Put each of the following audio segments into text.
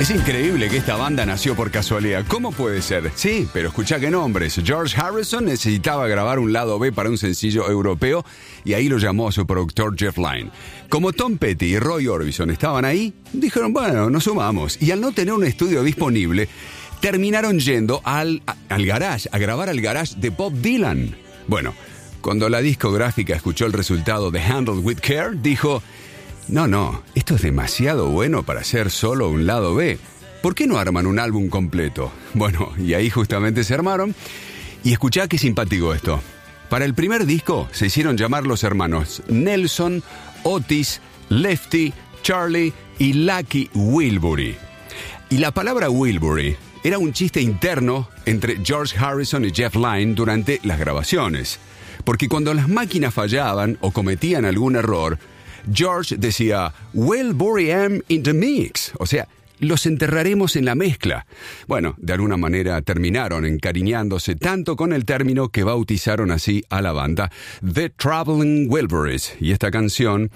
Es increíble que esta banda nació por casualidad. ¿Cómo puede ser? Sí, pero escuchá qué nombres. George Harrison necesitaba grabar un lado B para un sencillo europeo y ahí lo llamó a su productor Jeff Lynne. Como Tom Petty y Roy Orbison estaban ahí, dijeron, bueno, nos sumamos. Y al no tener un estudio disponible, terminaron yendo al garage, a grabar al garage de Bob Dylan. Bueno, cuando la discográfica escuchó el resultado de Handled with Care, dijo... No, esto es demasiado bueno para ser solo un lado B. ¿Por qué no arman un álbum completo? Bueno, y ahí justamente se armaron. Y escuchá qué simpático esto. Para el primer disco se hicieron llamar los hermanos Nelson, Otis, Lefty, Charlie y Lucky Wilbury. Y la palabra Wilbury era un chiste interno entre George Harrison y Jeff Lynne durante las grabaciones. Porque cuando las máquinas fallaban o cometían algún error... George decía, we'll bury 'em in the mix. O sea, los enterraremos en la mezcla. Bueno, de alguna manera terminaron encariñándose tanto con el término que bautizaron así a la banda The Traveling Wilburys. Y esta canción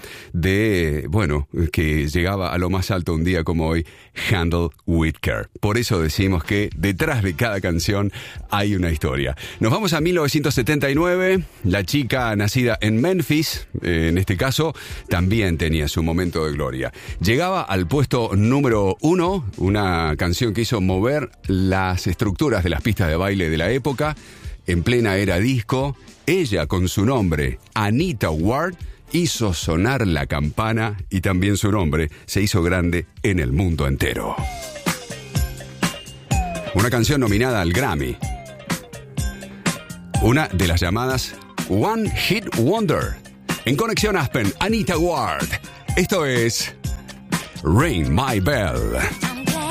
que llegaba a lo más alto un día como hoy, Handled with Care. Por eso decimos que detrás de cada canción hay una historia. Nos vamos a 1979. La chica nacida en Memphis, en este caso, también tenía su momento de gloria. Llegaba al puesto número 1, una canción que hizo mover las estructuras de las pistas de baile de la época, en plena era disco. Ella, con su nombre, Anita Ward, hizo sonar la campana y también su nombre se hizo grande en el mundo entero. Una canción nominada al Grammy. Una de las llamadas One Hit Wonder. En Conexión Aspen, Anita Ward. Esto es Ring My Bell.